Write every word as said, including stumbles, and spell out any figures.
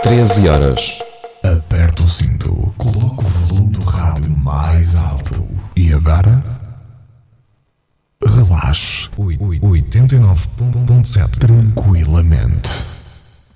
treze horas. Aperta o cinto, coloca o volume do rádio mais alto. E agora? Relaxe. oitenta e nove ponto sete. Tranquilamente.